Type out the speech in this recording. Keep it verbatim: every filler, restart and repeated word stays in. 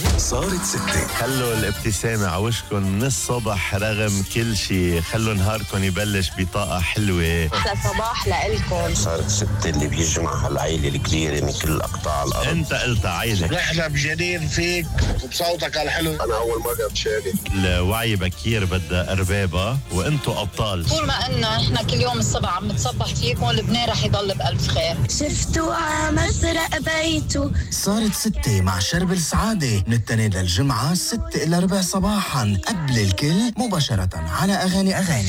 صارت ستة. خلوا الابتسامة عوشكن من الصبح رغم كل شي. خلوا نهاركن يبلش بطاقة حلوة. أحلى صباح لإلكن. صارت ستة اللي بيجمع العيلة الكبيرة من كل أقطاع الأرض. انت قلت عيلة. نحن بجدير فيك وبصوتك الحلو. أنا أول مرة بشارك. الوعي بكير بدها أربابة وانتو أبطال. طول ما إنه إحنا كل يوم الصبح عم نتصبح فيكم لبنان رح يضل بألف خير. شفتوا عمسرق بيته. صارت ستة مع شرب السعادة من التنين للجمعة ستة إلى ربع صباحا قبل الكل مباشرة على أغاني أغاني.